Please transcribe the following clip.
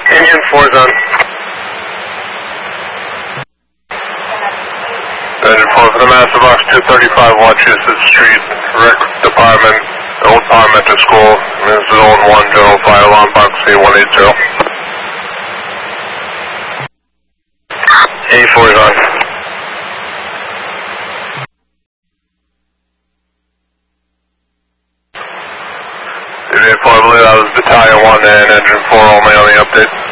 Engine 4's on. Engine 4 for the Master Box 235 Wachusett Street, Rec Department, Old Parliamentary School, this is Zone 1, General Fire Alarm Box A180. A4 is on. I believe that was Battalion 1 and Engine 4 only on the update.